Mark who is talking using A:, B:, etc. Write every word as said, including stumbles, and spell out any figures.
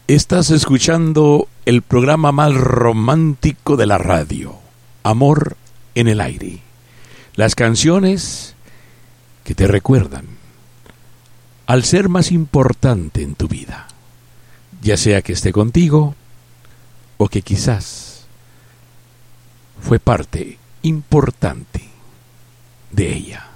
A: Estás escuchando el programa más romántico de la radio, Amor en el Aire. Las canciones que te recuerdan al ser más importante en tu vida, ya sea que esté contigo o que quizás fue parte importante de ella.